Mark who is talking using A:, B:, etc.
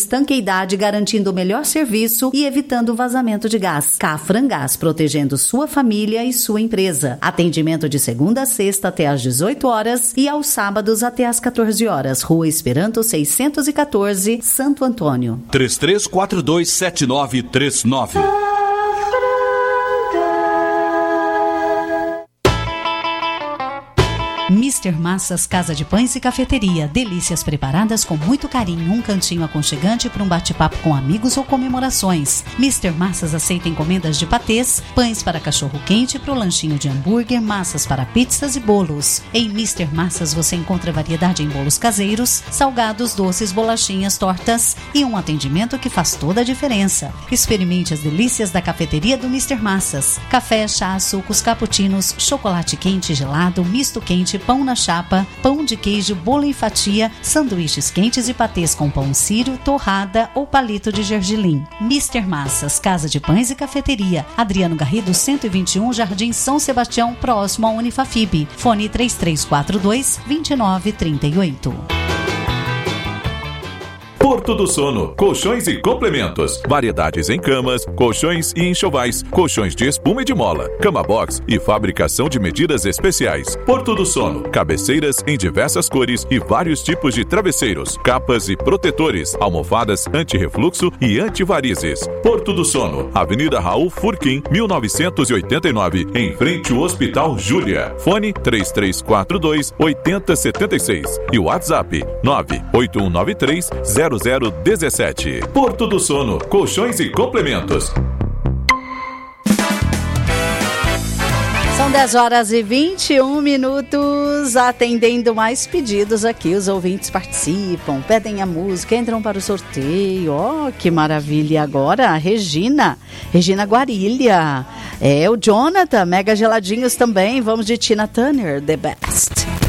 A: estanqueidade, garantindo o melhor serviço e evitando o vazamento de gás. Cafrangás, protegendo sua família e sua empresa. Atendimento de segunda a sexta até às 18 horas e aos sábados até às 14 horas. Rua Esperanto 614, Santo Antônio.
B: 33427939.
A: Mr. Massas Casa de Pães e Cafeteria. Delícias preparadas com muito carinho. Um cantinho aconchegante para um bate-papo com amigos ou comemorações. Mr. Massas aceita encomendas de patês, pães para cachorro-quente, para o lanchinho de hambúrguer, massas para pizzas e bolos. Em Mr. Massas você encontra variedade em bolos caseiros, salgados, doces, bolachinhas, tortas e um atendimento que faz toda a diferença. Experimente as delícias da cafeteria do Mr. Massas. Café, chá, sucos, cappuccinos, chocolate quente e gelado, misto quente, pão na chapa, pão de queijo, bolo em fatia, sanduíches quentes e patês com pão sírio, torrada ou palito de gergelim. Mr. Massas, Casa de Pães e Cafeteria. Adriano Garrido, 121, Jardim São Sebastião, próximo à Unifafib. Fone 3342-2938.
C: Porto do Sono, colchões e complementos, variedades em camas, colchões e enxovais, colchões de espuma e de mola, cama box e fabricação de medidas especiais. Porto do Sono, cabeceiras em diversas cores e vários tipos de travesseiros, capas e protetores, almofadas anti-refluxo e anti-varizes. Porto do Sono, Avenida Raul Furquim, 1989, em frente ao Hospital Júlia. Fone 3342-8076 e WhatsApp 98193-0017. Porto do Sono, colchões e complementos.
A: São 10 horas e 21 minutos, atendendo mais pedidos aqui, os ouvintes participam, pedem a música, entram para o sorteio, que maravilha. E agora a Regina Guarilha, o Jonathan, mega geladinhos também, vamos de Tina Turner, The Best.